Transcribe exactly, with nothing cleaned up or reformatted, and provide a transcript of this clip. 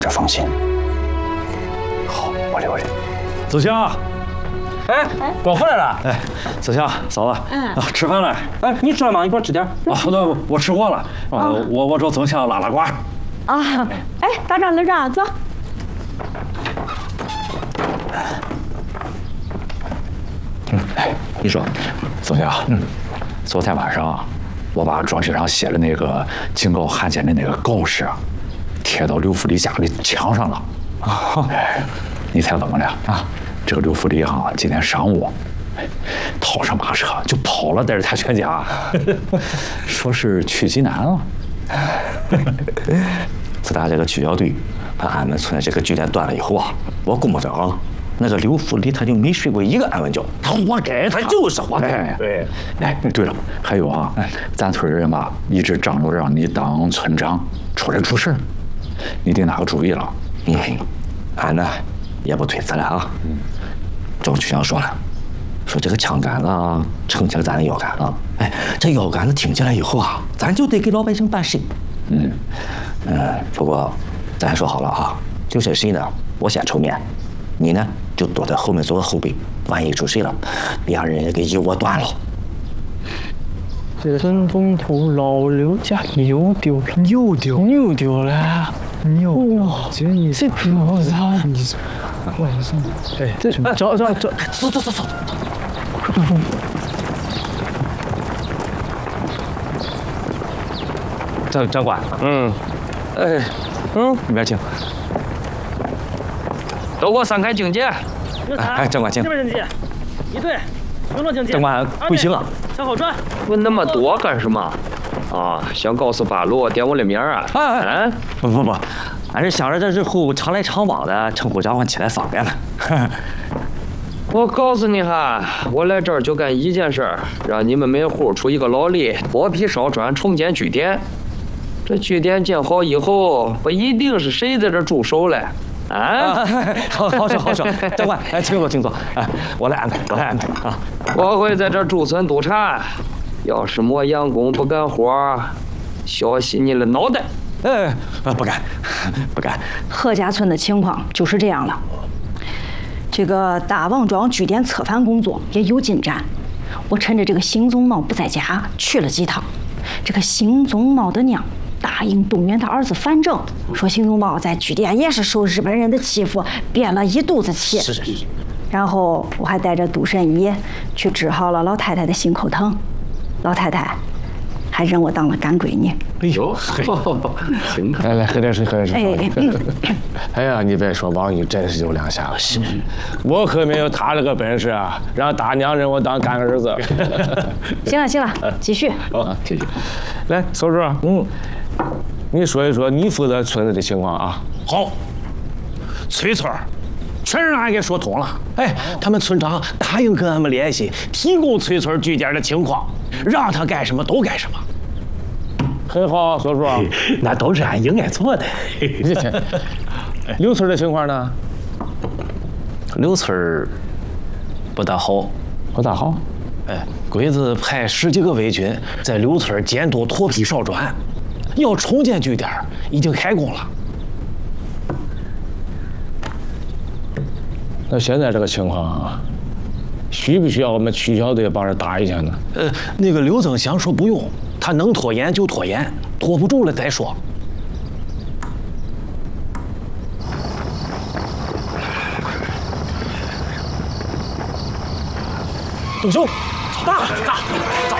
这放心。好，我留着。 子香，哎，光回来了。哎，子香，嫂子， 嗯， 啊，吃饭了。 哎，你吃了吗？一会儿吃点。 啊，那我吃过了。啊，我我找曾香拉拉呱。 啊，哎，大张、二张，走。 嗯，哎，你说，曾香，嗯，昨天晚上我把装修上写的那个警告汉奸的那个告示啊，贴到刘福利家的墙上了。啊，哎，你猜怎么的啊？这个刘福利哈，今天上午，套上马车就跑了，带着他全家，说是去济南了。自打这个区小队把俺们村的这个据点断了以后啊，我估摸着啊，那个刘福利他就没睡过一个安稳觉，他活该，他就是活该。对，哎，对了，还有啊，咱村人吧，一直张罗让你当村长，出来出事，你得拿个主意了。嗯，俺呢也不推辞了啊。嗯，周局长说了，说这个枪杆子啊，撑起了咱的腰杆啊。哎，这腰杆子挺起来以后啊，咱就得给老百姓办事。嗯，嗯，不过咱说好了啊，有些事呢，我先出面，你呢就躲在后面做个后备，万一出事了，别让人家给一窝端了。 这孙东头老刘家牛丢了，牛丢，牛丢了，牛丢，这你这我操你！晚上，哎，这什么？走走走， 走走走走。 长长官，嗯，哎，嗯，里面请。 都给我散开警戒！ 哎，长官请。 这边警戒，一队，巡逻警戒。 长官贵姓啊？ 向后转。 问那么多干什么？啊，想告诉八路点我的名啊？ 哎哎，不不不，俺是想着这日后常来常往的，称呼交换起来方便了。 我告诉你哈，我来这儿就干一件事儿，让你们每户出一个劳力，剥皮烧砖，重建据点。这据点建好以后，不一定是谁在这驻守嘞。啊， 好，好说好说，长官，哎，请坐，请坐，哎，我来安排，我来安排啊。 我会在这驻村督察，要是磨洋工不干活，小心你的脑袋。 哎，不敢，不敢。 何家村的情况就是这样了。这个大王庄据点策反工作也有进展，我趁着这个邢宗茂不在家去了几趟。这个邢宗茂的娘答应动员他儿子反正，说邢宗茂在据点也是受日本人的欺负，憋了一肚子气。 是是是。 然后我还带着杜神医去治好了老太太的心口疼，老太太还认我当了干闺女。 哎呦， 行，来来，喝点水，喝点水。 哎嗯。 哎呀，你别说，王玉真是有两下子。是，我可没有他这个本事啊，让大娘认我当干儿子。 行了行了，继续。 好，继续。来，叔叔，嗯，你说一说你负责村子的情况啊。 好，崔村全让俺给说通了。哎，他们村长答应跟俺们联系，提供崔村据点的情况，让他干什么都干什么。 很好，叔叔， 那都是俺应该做的。 刘村的情况呢？ 刘村不大好， 不大好。 哎，鬼子派十几个伪军在刘村监督脱皮烧砖，要重建据点，已经开工了。 那现在这个情况啊，需不需要我们区小队帮着打一下呢？ 呃，那个刘增祥说不用，他能拖延就拖延，拖不住了再说。 董兄，大大，走。